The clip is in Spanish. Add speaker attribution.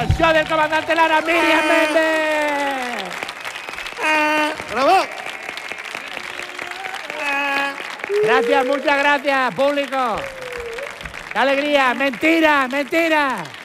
Speaker 1: show del comandante Lara, Miriam Méndez.
Speaker 2: ¡Bravo!
Speaker 1: Gracias, muchas gracias, público. ¡Qué alegría! ¡Mentira, mentira!